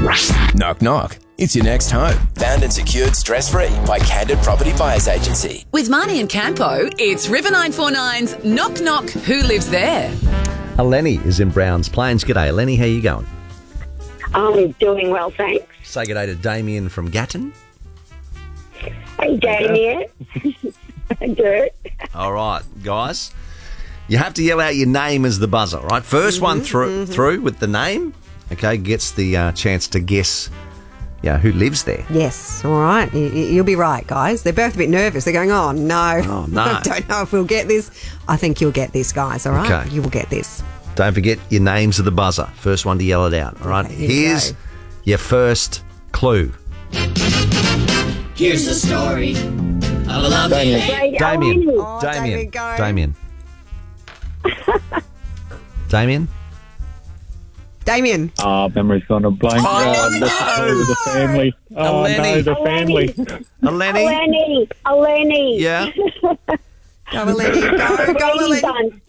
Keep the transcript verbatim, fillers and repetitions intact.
Knock, knock. It's your next home. Found and secured stress-free by Candid Property Buyers Agency. With Marnie and Campo, it's River nine four nine's Knock Knock, Who Lives There? Eleni is in Browns Plains. G'day, Eleni. How you going? I'm doing well, thanks. Say g'day to Damien from Gatton. Hey, Damien. I do. All right, guys. You have to yell out your name as the buzzer, right? First one through mm-hmm. through with the name, okay, gets the uh, chance to guess, yeah, who lives there. Yes, all right. You, you'll be right, guys. They're both a bit nervous. They're going, oh, no. Oh, no. I don't know if we'll get this. I think you'll get this, guys, all right? Okay. You will get this. Don't forget your names of the buzzer. First one to yell it out, all right? Okay, here we Here's go. your first clue. Here's the story of a love Great, Damien. Eleni. Oh, Damien. Damien, go. Damien. Damien. Damien. Oh, memory's gone a blank. Oh, Oh, no. the family. Oh, Eleni. no, the family. Eleni. Eleni. Eleni. Yeah. Go, Eleni. Go, go, Brady Eleni. Bunch.